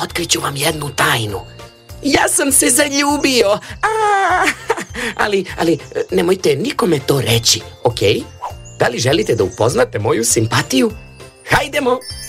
otkriću vam jednu tajnu. Ja sam se zaljubio. Ali nemojte nikome to reći, ok? Da li želite da upoznate moju simpatiju? Hajdemo!